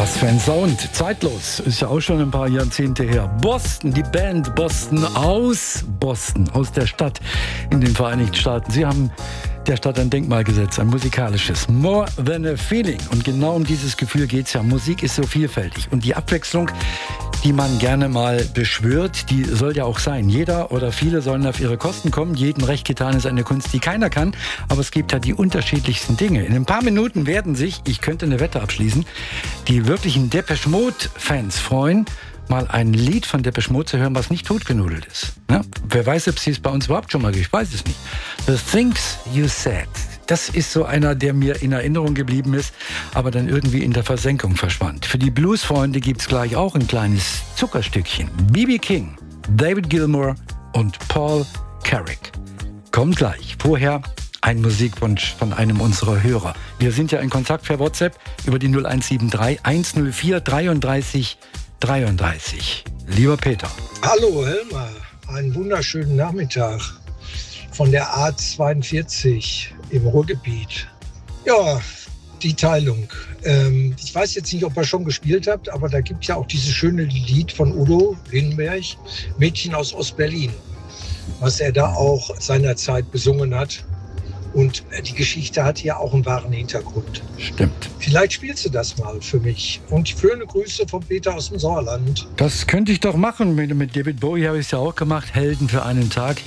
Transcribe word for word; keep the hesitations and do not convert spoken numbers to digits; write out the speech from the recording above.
Was für ein Sound. Zeitlos. Ist ja auch schon ein paar Jahrzehnte her. Boston, die Band Boston aus Boston, aus der Stadt in den Vereinigten Staaten. Sie haben der Stadt ein Denkmal gesetzt, ein musikalisches. More than a feeling. Und genau um dieses Gefühl geht's ja. Musik ist so vielfältig. Und die Abwechslung, die man gerne mal beschwört, die soll ja auch sein. Jeder oder viele sollen auf ihre Kosten kommen. Jedem recht getan ist eine Kunst, die keiner kann. Aber es gibt ja die unterschiedlichsten Dinge. In ein paar Minuten werden sich, ich könnte eine Wette abschließen, die wirklichen Depeche Mode-Fans freuen, mal ein Lied von Depeche Mode zu hören, was nicht totgenudelt ist. Ne? Wer weiß, ob sie es bei uns überhaupt schon mal gibt. Ich weiß es nicht. The Things You Said. Das ist so einer, der mir in Erinnerung geblieben ist, aber dann irgendwie in der Versenkung verschwand. Für die Blues-Freunde gibt es gleich auch ein kleines Zuckerstückchen. B B King, David Gilmour und Paul Carrack. Kommt gleich. Vorher ein Musikwunsch von einem unserer Hörer. Wir sind ja in Kontakt per WhatsApp über die null eins sieben drei eins null vier dreiunddreißig dreiunddreißig. Lieber Peter. Hallo Helmer, einen wunderschönen Nachmittag von der A zweiundvierzig im Ruhrgebiet. Ja, die Teilung. Ähm, ich weiß jetzt nicht, ob ihr schon gespielt habt, aber da gibt es ja auch dieses schöne Lied von Udo Lindenberg, Mädchen aus Ostberlin, was er da auch seinerzeit besungen hat. Und die Geschichte hat ja auch einen wahren Hintergrund. Stimmt. Vielleicht spielst du das mal für mich. Und schöne Grüße von Peter aus dem Sauerland. Das könnte ich doch machen. Mit, mit David Bowie habe ich es ja auch gemacht. Helden für einen Tag.